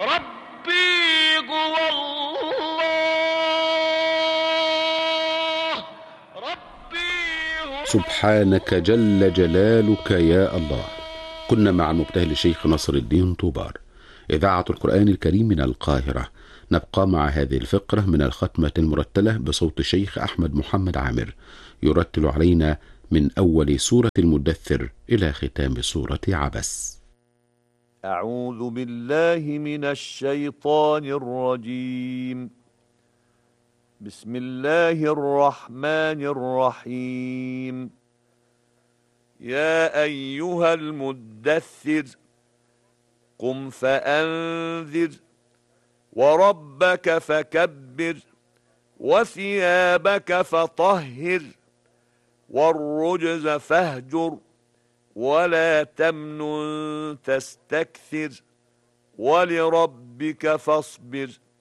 ربي هو الله، ربي هو. سبحانك جل جلالك يا الله. كنا مع المبتهل الشيخ نصر الدين طوبار، إذاعة القرآن الكريم من القاهرة. نبقى مع هذه الفقرة من الختمة المرتلة بصوت الشيخ أحمد محمد عامر، يرتل علينا من أول سورة المدثر إلى ختام سورة عبس. أعوذ بالله من الشيطان الرجيم. بسم الله الرحمن الرحيم. يا أيها المدثر قم فأنذر وربك فكبر وثيابك فطهر والرجز فاهجر ولا تمنن تستكثر ولربك فاصبر